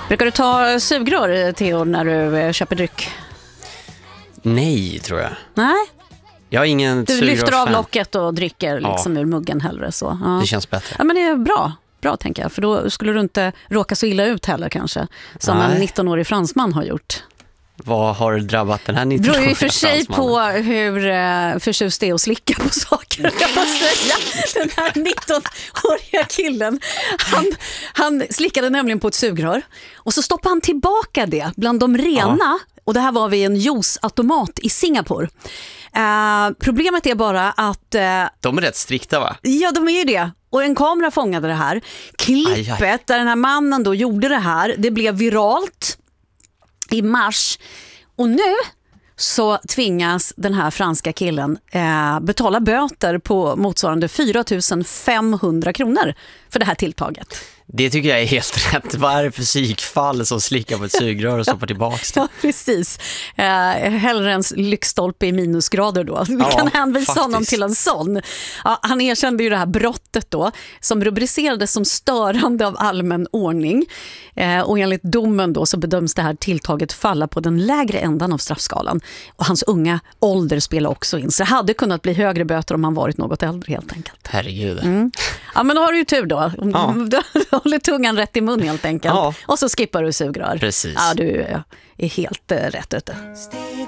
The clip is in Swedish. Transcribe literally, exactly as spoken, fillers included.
Brukar du ta sugrör, Theo, när du köper dryck? Nej, tror jag. Nej. Jag har ingen Du lyfter av locket och dricker liksom ja. ur muggen hellre. Så. Ja. Det känns bättre. Ja, men det är bra. Bra, tänker jag. För då skulle du inte råka så illa ut heller kanske. Som Nej. en nittonårig fransman har gjort. Vad har drabbat den här nittonåriga fransmannen? Det beror ju för sig på hur uh, förtjust det är att slicka på saker. Jag bara säga. Den här nittonåriga killen, han, han slickade nämligen på ett sugrör. Och så stoppade han tillbaka det bland de rena. Ja. Och det här var vid en juiceautomat i Singapore. Uh, problemet är bara att... Uh, de är rätt strikta, va? Ja, de är ju det. Och en kamera fångade det här. Klippet aj, aj. där den här mannen då gjorde det här, det blev viralt i mars. Och nu så tvingas den här franska killen eh, betala böter på motsvarande fyra tusen femhundra kronor för det här tilltaget. Det tycker jag är helt rätt. Vad är det för psykfall som slickar på ett sugrör och stoppar tillbaka det? Ja, precis. Eh, hellre en lyktstolpe i minusgrader då. Vi ja, kan hänvisa faktiskt. honom till en sån. Ja, han erkände ju det här brottet då, som rubricerades som störande av allmän ordning. Eh, och enligt domen då så bedöms det här tilltaget falla på den lägre ändan av straffskalan. Och hans unga ålder spelar också in. Så det hade kunnat bli högre böter om han varit något äldre helt enkelt. Herregud. Mm. Ja, men då har du ju tur då. Ja. Du håller tungan rätt i mun helt enkelt. Ja. Och så skippar du sugrör. Precis. Ja, du är helt uh, rätt ute.